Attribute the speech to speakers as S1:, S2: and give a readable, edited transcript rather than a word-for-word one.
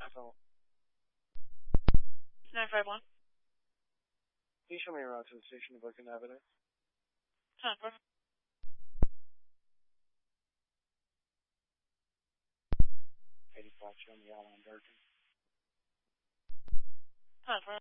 S1: So,
S2: 951.
S1: can you show me around to the station to book an evidence?
S2: 10-4.
S1: 85, show me out on Durkin.
S2: 10-4.